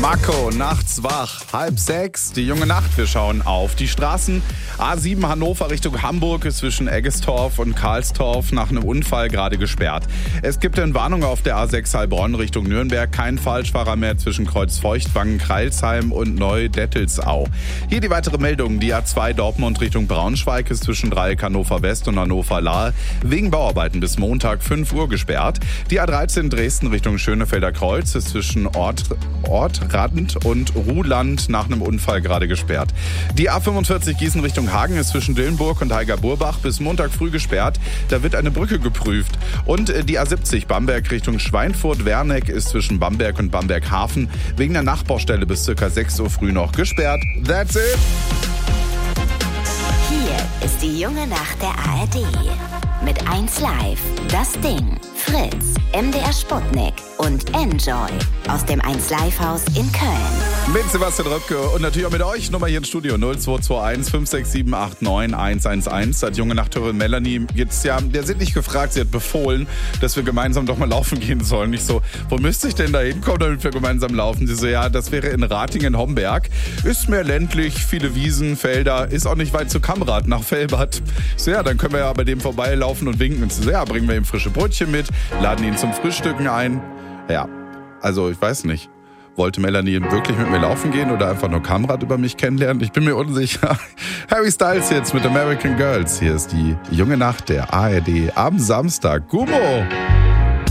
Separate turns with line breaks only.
Marco, nachts wach, 5:30, die junge Nacht. Wir schauen auf die Straßen. A7 Hannover Richtung Hamburg ist zwischen Eggestorf und Karlstorf nach einem Unfall gerade gesperrt. Es gibt eine Warnung auf der A6 Heilbronn Richtung Nürnberg. Kein Falschfahrer mehr zwischen Kreuzfeuchtwangen, Kreilsheim und Neu-Dettelsau. Hier die weitere Meldung. Die A2 Dortmund Richtung Braunschweig ist zwischen Dreieck Hannover West und Hannover Lahr wegen Bauarbeiten bis Montag 5 Uhr gesperrt. Die A13 Dresden Richtung Schönefelder Kreuz ist zwischen Ortrand und Ruhland nach einem Unfall gerade gesperrt. Die A45 Gießen Richtung Hagen ist zwischen Dillenburg und Heiger-Burbach bis Montag früh gesperrt. Da wird eine Brücke geprüft. Und die A70 Bamberg Richtung Schweinfurt-Werneck ist zwischen Bamberg und Bamberg-Hafen wegen der Nachbaustelle bis ca. 6 Uhr früh noch gesperrt. That's it!
Hier ist die junge Nacht der ARD. Mit 1Live, Das Ding, Fritz, MDR Sputnik und Enjoy aus dem 1Live-Haus in Köln.
Mit Sebastian Röpke und natürlich auch mit euch. Nummer hier im Studio 0221 567 89 111. Hat junge Nachthörerin Melanie jetzt der sind nicht gefragt, sie hat befohlen, dass wir gemeinsam doch mal laufen gehen sollen. Ich so, wo müsste ich denn da hinkommen, damit wir gemeinsam laufen? Sie so, ja, das wäre in Ratingen-Homberg. Ist mehr ländlich, viele Wiesen, Felder, ist auch nicht weit zu Kamrat nach Velbert. Ich so, ja, dann können wir ja bei dem vorbeilaufen und winken. Und sie so, ja, bringen wir ihm frische Brötchen mit, laden ihn zum Frühstücken ein. Ja, also ich weiß nicht. Wollte Melanie wirklich mit mir laufen gehen oder einfach nur Kamrat über mich kennenlernen? Ich bin mir unsicher. Harry Styles jetzt mit American Girls. Hier ist die junge Nacht der ARD am Samstag. Gummo!